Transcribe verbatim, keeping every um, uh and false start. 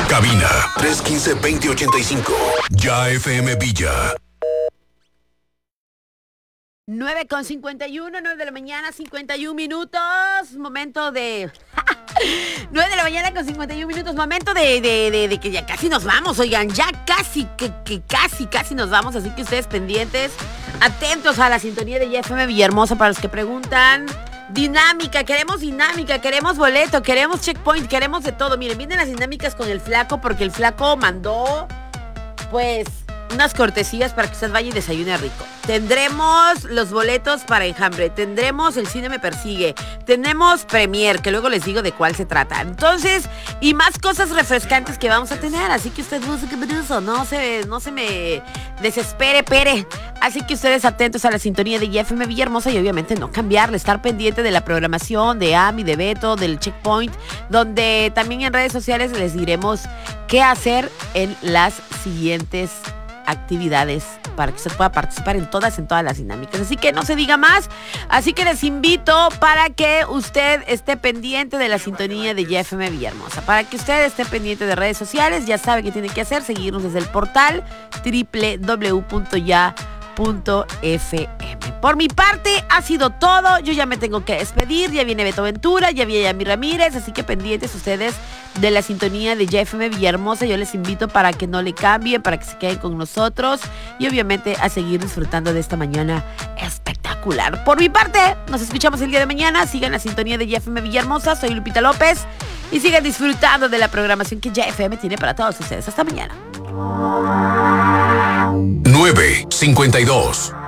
Cabina tres uno cinco, dos cero ocho cinco. Ya F M Villa. nueve con cincuenta y uno, nueve de la mañana, cincuenta y uno minutos. Momento de... nueve de la mañana con cincuenta y uno minutos. Momento de, de, de, de que ya casi nos vamos, oigan. Ya casi, que, que casi, casi nos vamos. Así que ustedes pendientes, atentos a la sintonía de Y F M Villahermosa para los que preguntan. Dinámica, queremos dinámica, queremos boleto, queremos checkpoint, queremos de todo. Miren, vienen las dinámicas con el flaco porque el flaco mandó, pues... unas cortesías para que usted vaya y desayune rico. Tendremos los boletos para Enjambre. Tendremos El Cine Me Persigue. Tenemos Premier, que luego les digo de cuál se trata. Entonces, y más cosas refrescantes que vamos a tener. Así que usted no se, no se, no se me desespere, pere. Así que ustedes atentos a la sintonía de Y F M Villahermosa y obviamente no cambiarle. Estar pendiente de la programación de Ami, de Beto, del Checkpoint, donde también en redes sociales les diremos qué hacer en las siguientes actividades para que usted pueda participar en todas, en todas las dinámicas. Así que no se diga más. Así que les invito para que usted esté pendiente de la sintonía de Y F M Villahermosa. Para que usted esté pendiente de redes sociales, ya sabe qué tiene que hacer, seguirnos desde el portal doble u doble u doble u punto ya punto f m. Por mi parte, ha sido todo. Yo ya me tengo que despedir. Ya viene Beto Ventura, ya viene Yami Ramírez. Así que pendientes ustedes de la sintonía de Y F M Villahermosa. Yo les invito para que no le cambien, para que se queden con nosotros y obviamente a seguir disfrutando de esta mañana espectacular. Por mi parte, nos escuchamos el día de mañana. Sigan la sintonía de Y F M Villahermosa. Soy Lupita López y sigan disfrutando de la programación que Y F M tiene para todos ustedes. Hasta mañana. nueve cincuenta y dos.